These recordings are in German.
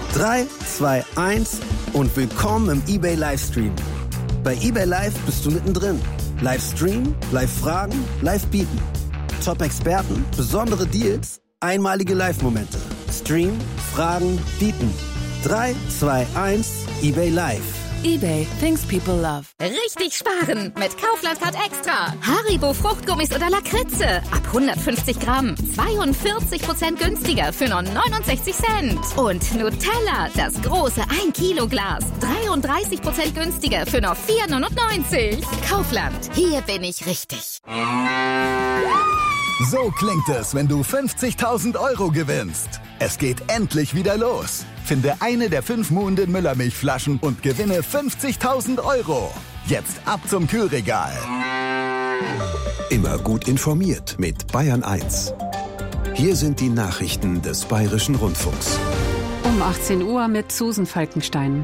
3, 2, 1 und willkommen im eBay Livestream. Bei eBay Live bist du mittendrin. Livestream, Live-Fragen, Live-Bieten. Top-Experten, besondere Deals, einmalige Live-Momente. Stream, Fragen, Bieten. 3, 2, 1, eBay Live. eBay, things people love. Richtig sparen mit Kaufland Card Extra. Haribo Fruchtgummis oder Lakritze. Ab 150 Gramm. 42% günstiger für nur 69 Cent. Und Nutella, das große 1 Kilo Glas. 33% günstiger für nur 4,99. Kaufland, hier bin ich richtig. So klingt es, wenn du 50.000 € gewinnst. Es geht endlich wieder los. Finde eine der 5 Muhnden Müllermilchflaschen und gewinne 50.000 €. Jetzt ab zum Kühlregal. Immer gut informiert mit Bayern 1. Hier sind die Nachrichten des Bayerischen Rundfunks. Um 18 Uhr mit Susan Falkenstein.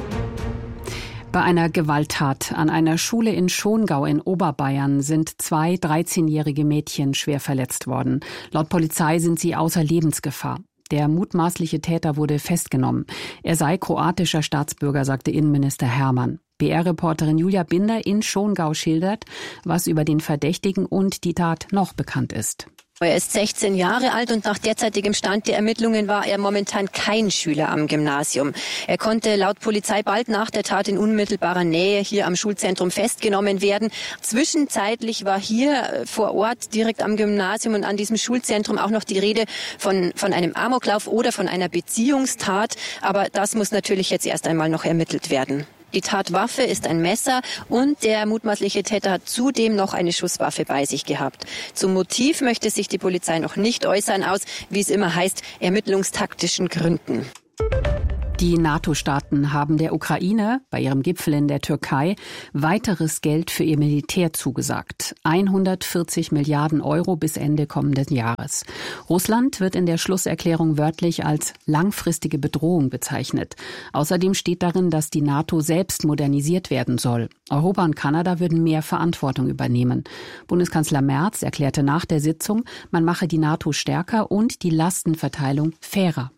Bei einer Gewalttat an einer Schule in Schongau in Oberbayern sind 2 13-jährige Mädchen schwer verletzt worden. Laut Polizei sind sie außer Lebensgefahr. Der mutmaßliche Täter wurde festgenommen. Er sei kroatischer Staatsbürger, sagte Innenminister Hermann. BR-Reporterin Julia Binder in Schongau schildert, was über den Verdächtigen und die Tat noch bekannt ist. Er ist 16 Jahre alt und nach derzeitigem Stand der Ermittlungen war er momentan kein Schüler am Gymnasium. Er konnte laut Polizei bald nach der Tat in unmittelbarer Nähe hier am Schulzentrum festgenommen werden. Zwischenzeitlich war hier vor Ort direkt am Gymnasium und an diesem Schulzentrum auch noch die Rede von einem Amoklauf oder von einer Beziehungstat. Aber das muss natürlich jetzt erst einmal noch ermittelt werden. Die Tatwaffe ist ein Messer und der mutmaßliche Täter hat zudem noch eine Schusswaffe bei sich gehabt. Zum Motiv möchte sich die Polizei noch nicht äußern, aus, wie es immer heißt, ermittlungstaktischen Gründen. Die NATO-Staaten haben der Ukraine bei ihrem Gipfel in der Türkei weiteres Geld für ihr Militär zugesagt. 140 Milliarden € bis Ende kommenden Jahres. Russland wird in der Schlusserklärung wörtlich als langfristige Bedrohung bezeichnet. Außerdem steht darin, dass die NATO selbst modernisiert werden soll. Europa und Kanada würden mehr Verantwortung übernehmen. Bundeskanzler Merz erklärte nach der Sitzung, man mache die NATO stärker und die Lastenverteilung fairer.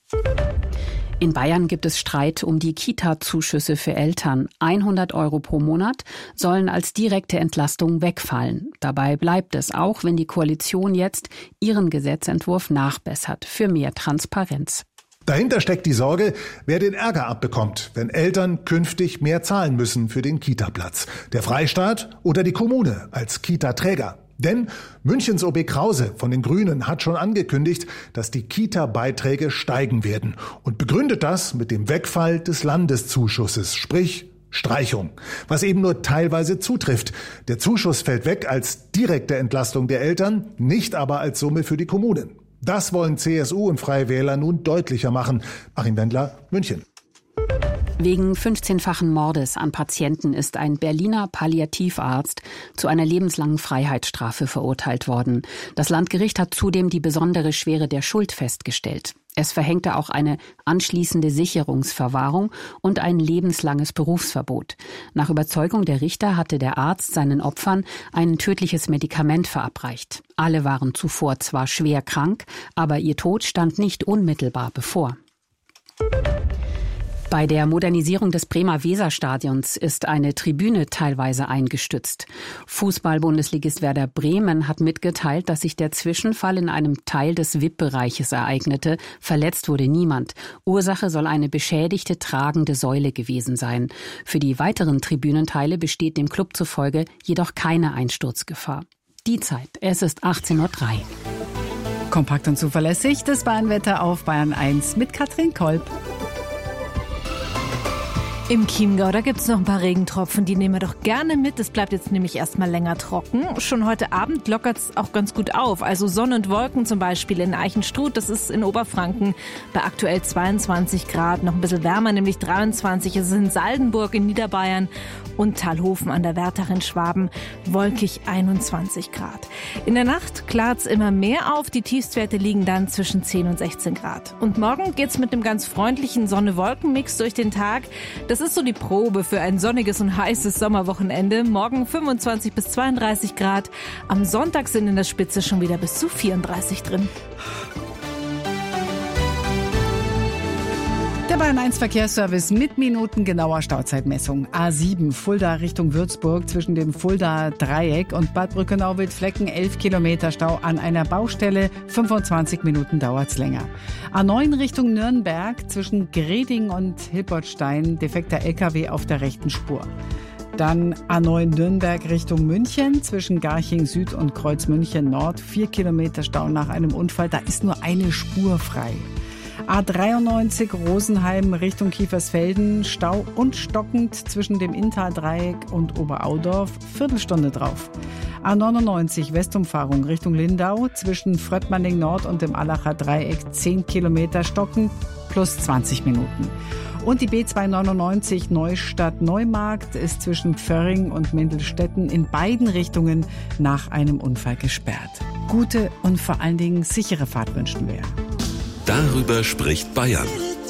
In Bayern gibt es Streit um die Kita-Zuschüsse für Eltern. 100 € pro Monat sollen als direkte Entlastung wegfallen. Dabei bleibt es, auch wenn die Koalition jetzt ihren Gesetzentwurf nachbessert für mehr Transparenz. Dahinter steckt die Sorge, wer den Ärger abbekommt, wenn Eltern künftig mehr zahlen müssen für den Kita-Platz. Der Freistaat oder die Kommune als Kita-Träger. Denn Münchens OB Krause von den Grünen hat schon angekündigt, dass die Kita-Beiträge steigen werden und begründet das mit dem Wegfall des Landeszuschusses, sprich Streichung, was eben nur teilweise zutrifft. Der Zuschuss fällt weg als direkte Entlastung der Eltern, nicht aber als Summe für die Kommunen. Das wollen CSU und Freie Wähler nun deutlicher machen. Achim Wendler, München. Wegen 15-fachen Mordes an Patienten ist ein Berliner Palliativarzt zu einer lebenslangen Freiheitsstrafe verurteilt worden. Das Landgericht hat zudem die besondere Schwere der Schuld festgestellt. Es verhängte auch eine anschließende Sicherungsverwahrung und ein lebenslanges Berufsverbot. Nach Überzeugung der Richter hatte der Arzt seinen Opfern ein tödliches Medikament verabreicht. Alle waren zuvor zwar schwer krank, aber ihr Tod stand nicht unmittelbar bevor. Bei der Modernisierung des Bremer Weserstadions ist eine Tribüne teilweise eingestürzt. Fußball-Bundesligist Werder Bremen hat mitgeteilt, dass sich der Zwischenfall in einem Teil des VIP-Bereiches ereignete. Verletzt wurde niemand. Ursache soll eine beschädigte tragende Säule gewesen sein. Für die weiteren Tribünenteile besteht dem Club zufolge jedoch keine Einsturzgefahr. Die Zeit, es ist 18:03 Uhr. Kompakt und zuverlässig, das Bayernwetter auf Bayern 1 mit Katrin Kolb. Im Chiemgau, da gibt es noch ein paar Regentropfen, die nehmen wir doch gerne mit. Es bleibt jetzt nämlich erstmal länger trocken. Schon heute Abend lockert es auch ganz gut auf. Also Sonne und Wolken zum Beispiel in Eichenstruth, das ist in Oberfranken bei aktuell 22 Grad. Noch ein bisschen wärmer, nämlich 23. Es ist in Saldenburg in Niederbayern und Talhofen an der Wärter in Schwaben wolkig 21 Grad. In der Nacht klart es immer mehr auf. Die Tiefstwerte liegen dann zwischen 10 und 16 Grad. Und morgen geht's mit einem ganz freundlichen Sonne-Wolken-Mix durch den Tag. Das ist so die Probe für ein sonniges und heißes Sommerwochenende. Morgen 25 bis 32 Grad. Am Sonntag sind in der Spitze schon wieder bis zu 34 drin. Bayern 1 Verkehrsservice mit minutengenauer Stauzeitmessung. A7 Fulda Richtung Würzburg zwischen dem Fulda Dreieck und Bad Brückenau-Wildflecken 11 Kilometer Stau an einer Baustelle. 25 Minuten dauert's länger. A9 Richtung Nürnberg zwischen Greding und Hilpertstein defekter LKW auf der rechten Spur. Dann A9 Nürnberg Richtung München zwischen Garching Süd und Kreuzmünchen Nord. 4 Kilometer Stau nach einem Unfall. Da ist nur eine Spur frei. A93 Rosenheim Richtung Kiefersfelden, Stau und stockend zwischen dem Inntaldreieck und Oberaudorf, Viertelstunde drauf. A99 Westumfahrung Richtung Lindau zwischen Fröttmanning Nord und dem Allacher Dreieck, 10 Kilometer stockend plus 20 Minuten. Und die B299 Neustadt-Neumarkt ist zwischen Pförring und Mindelstetten in beiden Richtungen nach einem Unfall gesperrt. Gute und vor allen Dingen sichere Fahrt wünschen wir. Darüber spricht Bayern.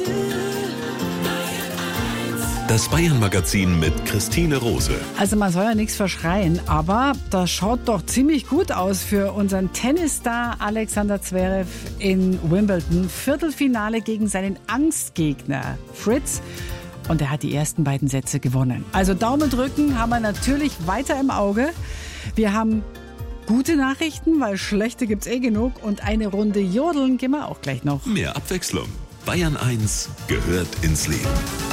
Das Bayern-Magazin mit Christine Rose. Also man soll ja nichts verschreien, aber das schaut doch ziemlich gut aus für unseren Tennisstar Alexander Zverev in Wimbledon. Viertelfinale gegen seinen Angstgegner Fritz. Und er hat die ersten beiden Sätze gewonnen. Also Daumen drücken haben wir natürlich weiter im Auge. Wir haben gute Nachrichten, weil schlechte gibt's genug. Und eine Runde Jodeln gehen wir auch gleich noch. Mehr Abwechslung. Bayern 1 gehört ins Leben.